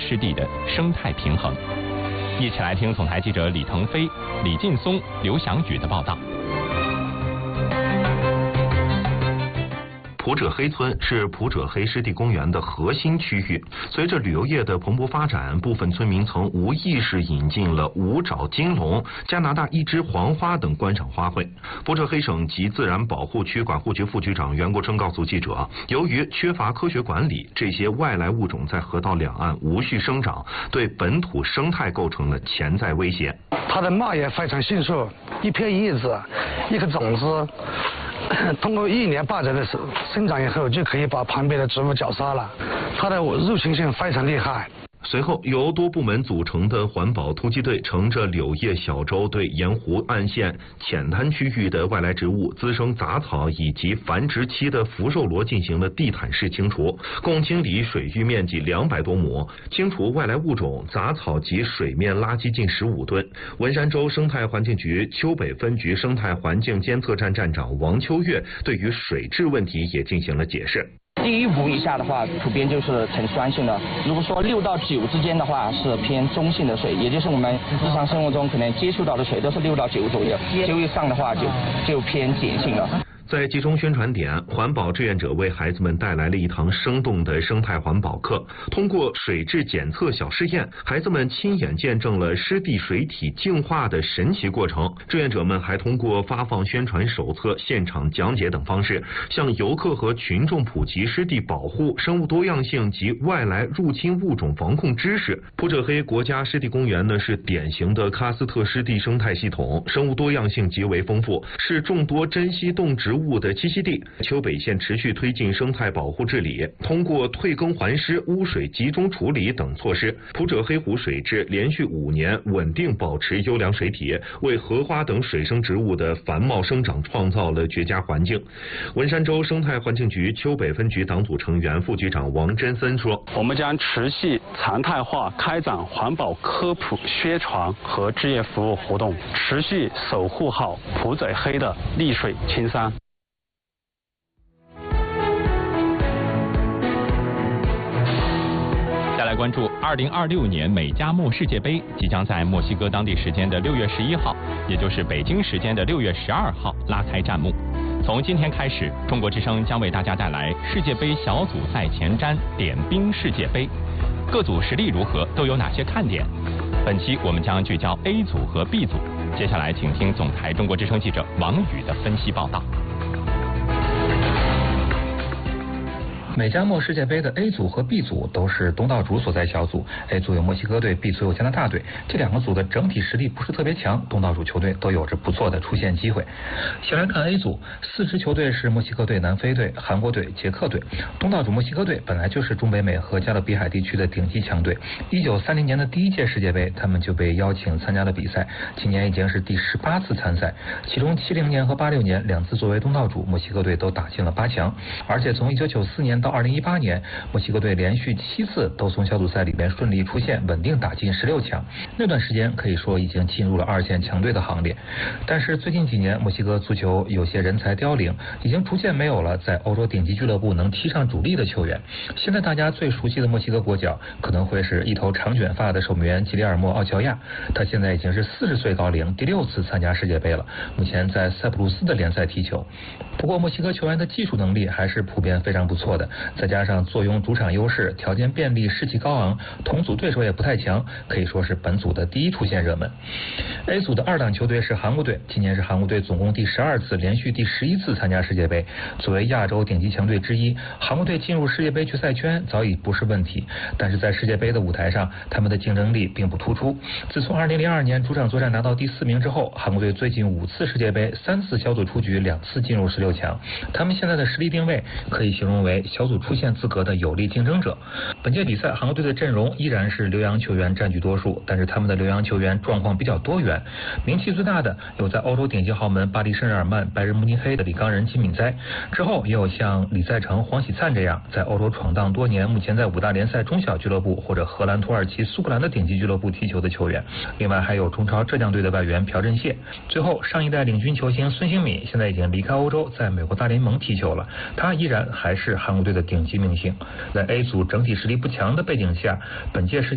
湿地的生态平衡。一起来听总台记者李腾飞、李劲松、刘翔宇的报道。 普者黑村是普者黑湿地公园的核心区域。随着旅游业的蓬勃发展，部分村民曾无意识引进了五爪金龙、加拿大一枝黄花等观赏花卉。普者黑省级自然保护区管护局副局长袁国春告诉记者，由于缺乏科学管理，这些外来物种在河道两岸无序生长，对本土生态构成了潜在威胁。 它的蔓延非常迅速，一片叶子、一颗种子。通过1年半载的生长以后，就可以把旁边的植物绞杀了。它的入侵性非常厉害。 随后，由多部门组成的环保突击队乘着柳叶小舟，对沿湖岸线浅滩区域的外来植物、滋生杂草以及繁殖期的福寿螺进行了地毯式清除，共清理水域面积200多亩，清除外来物种、杂草及水面垃圾近15吨。文山州生态环境局丘北分局生态环境监测站站长王秋月对于水质问题也进行了解释。 低于5以下的话，普遍就是呈酸性的。如果说6到9之间的话，是偏中性的水，也就是我们日常生活中可能接触到的水都是6到9左右，9以上的话就偏碱性了。 在集中宣传点，环保志愿者为孩子们带来了一堂生动的生态环保课。通过水质检测小试验，孩子们亲眼见证了湿地水体净化的神奇过程。志愿者们还通过发放宣传手册、现场讲解等方式，向游客和群众普及湿地保护、生物多样性及外来入侵物种防控知识。普者黑国家湿地公园呢是典型的喀斯特湿地生态系统，生物多样性极为丰富，是众多珍稀动植物的栖息地。丘北县持续推进生态保护治理，通过退耕还湿、污水集中处理等措施，普者黑湖水质连续5年稳定保持优良水体，为荷花等水生植物的繁茂生长创造了绝佳环境。文山州生态环境局丘北分局党组成员、副局长王真森说：“ 我们将持续常态化开展环保科普宣传和志愿服务活动，持续守护好普者黑的绿水青山。” 再来关注2026年美加墨世界杯即将在墨西哥当地时间的6月11号，也就是北京时间的6月12号拉开战幕。从今天开始，中国之声将为大家带来世界杯小组赛前瞻点兵世界杯，各组实力如何，都有哪些看点？本期我们将聚焦 A 组和 B 组。接下来请听总台中国之声记者王宇的分析报道。 美加墨世界杯的 A 组和 B 组都是东道主所在小组 ，A 组有墨西哥队 ，B 组有加拿大队。这2个组的整体实力不是特别强，东道主球队都有着不错的出线机会。先来看 A 组，4支球队是墨西哥队、南非队、韩国队、捷克队。东道主墨西哥队本来就是中北美和加勒比海地区的顶级强队。1930年的第1届世界杯，他们就被邀请参加了比赛，今年已经是第18次参赛，其中70年和86年2次作为东道主，墨西哥队都打进了8强，而且从1994年到2018年，墨西哥队连续7次都从小组赛里边顺利出线，稳定打进16强。那段时间可以说已经进入了2线强队的行列。但是最近几年，墨西哥足球有些人才凋零，已经逐渐没有了在欧洲顶级俱乐部能踢上主力的球员。现在大家最熟悉的墨西哥国脚，可能会是一头长卷发的守门员吉里尔莫·奥乔亚，他现在已经是40岁高龄，第6次参加世界杯了，目前在塞浦路斯的联赛踢球。不过墨西哥球员的技术能力还是普遍非常不错的，再加上坐拥主场优势，条件便利，士气高昂，同组对手也不太强，可以说是本组的第一出线热门。A 组的2档球队是韩国队，今年是韩国队总共第12次，连续第11次参加世界杯。作为亚洲顶级强队之一，韩国队进入世界杯决赛圈早已不是问题，但是在世界杯的舞台上，他们的竞争力并不突出。自从2002年主场作战拿到第4名之后，韩国队最近5次世界杯3次小组出局，2次进入16强。他们现在的实力定位可以形容为小组出线资格的有力竞争者。本届比赛韩国队的阵容依然是留洋球员占据多数，但是他们的留洋球员状况比较多元，名气最大的有在欧洲顶级豪门巴黎圣日耳曼、拜仁慕尼黑的李刚仁、金敏哉，之后也有像李在成、黄喜灿这样在欧洲闯荡多年，目前在5大联赛中小俱乐部或者荷兰、土耳其、苏格兰的顶级俱乐部踢球的球员。另外还有中超浙江队的外援朴振燮。最后上一代领军球星孙兴慜现在已经离开欧洲，在美国大联盟踢球了，他依然还是韩国队的顶级明星。在 A 组整体实力不强的背景下，本届世